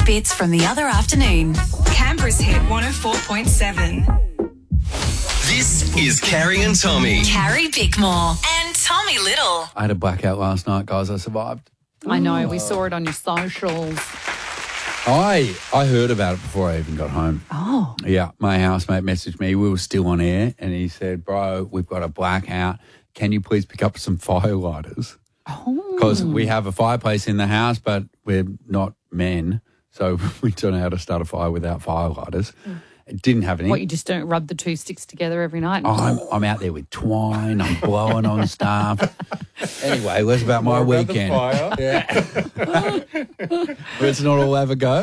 best bits from the other afternoon. Canberra's hit 104.7. This is Carrie and Tommy. Carrie Bickmore and Tommy Little. I had a blackout last night, guys. I survived. I know, we saw it on your socials. I heard about it before I even got home. Oh. Yeah, my housemate messaged me. We were still on air, and he said, bro, we've got a blackout. Can you please pick up some firelighters? Because we have a fireplace in the house, but we're not men, so we don't know how to start a fire without firelighters. It didn't have any. What, you just don't rub the two sticks together every night? I'm out there with twine. I'm blowing on stuff. Anyway, that's about my weekend. Fire. Let's not all have a go.